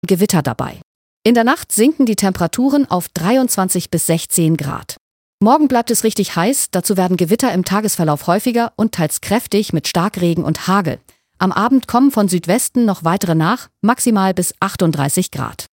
Gewitter dabei. In der Nacht sinken die Temperaturen auf 23 bis 16 Grad. Morgen bleibt es richtig heiß, dazu werden Gewitter im Tagesverlauf häufiger und teils kräftig mit Starkregen und Hagel. Am Abend kommen von Südwesten noch weitere nach, maximal bis 38 Grad.